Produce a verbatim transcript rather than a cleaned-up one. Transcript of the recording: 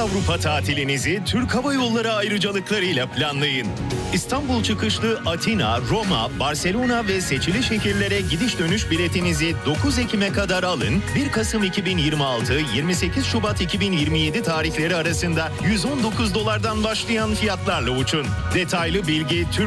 Avrupa tatilinizi Türk Hava Yolları ayrıcalıklarıyla planlayın. İstanbul çıkışlı Atina, Roma, Barcelona ve seçili şehirlere gidiş dönüş biletinizi dokuz Ekim'e kadar alın. bir Kasım iki bin yirmi altı - yirmi sekiz Şubat iki bin yirmi yedi tarihleri arasında yüz on dokuz dolardan başlayan fiyatlarla uçun. Detaylı bilgi Türk